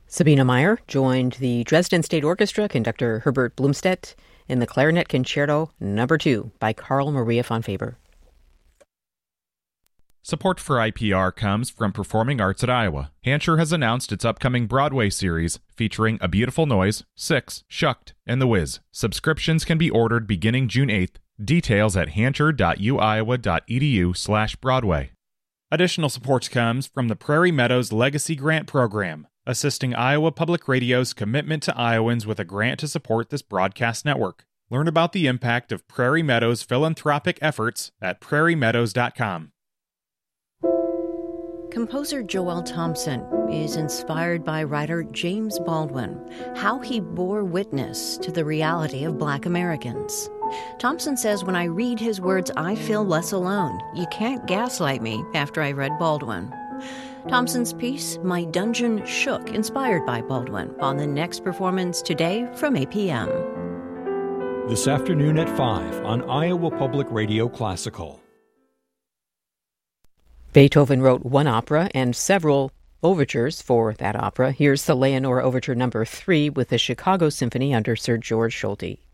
Sabina Meyer joined the Dresden State Orchestra conductor Herbert Blumstedt in the Clarinet Concerto No. 2 by Carl Maria von Faber. Support for IPR comes from Performing Arts at Iowa. Hancher has announced its upcoming Broadway series featuring A Beautiful Noise, Six, Shucked, and The Wiz. Subscriptions can be ordered beginning June 8th. Details at hancher.uiowa.edu/Broadway. Additional support comes from the Prairie Meadows Legacy Grant Program, assisting Iowa Public Radio's commitment to Iowans with a grant to support this broadcast network. Learn about the impact of Prairie Meadows' philanthropic efforts at prairiemeadows.com. Composer Joel Thompson is inspired by writer James Baldwin, how he bore witness to the reality of Black Americans. Thompson says, when I read his words, I feel less alone. You can't gaslight me after I read Baldwin. Thompson's piece, My Dungeon Shook, inspired by Baldwin, on the next performance today from 8 p.m. This afternoon at 5 on Iowa Public Radio Classical. Beethoven wrote one opera and several overtures for that opera. Here's the Leonore Overture No. 3 with the Chicago Symphony under Sir George Solti.